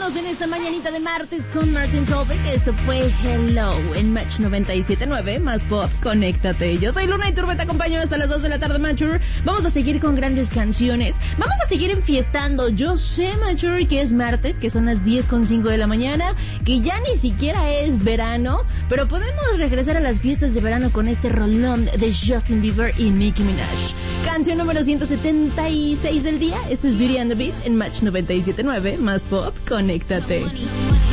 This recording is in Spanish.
Continuamos en esta mañanita de martes con Martin Solveig. Esto fue Hello en Match 97.9, más pop, conéctate. Yo soy Luna y Turbe, te acompaño hasta las 2 de la tarde, Mature. Vamos a seguir con grandes canciones. Vamos a seguir enfiestando. Yo sé, Mature, que es martes, que son las 10:05 de la mañana, que ya ni siquiera es verano, pero podemos regresar a las fiestas de verano con este rolón de Justin Bieber y Nicki Minaj. Canción número 176 del día. Esto es Beauty and the Beast en Match 97.9, más pop, conéctate.